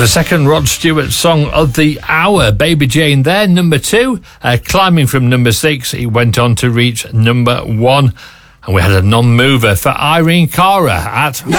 The second Rod Stewart song of the hour, Baby Jane there, number 2. Climbing from number 6, it went on to reach number 1. And we had a non-mover for Irene Cara at...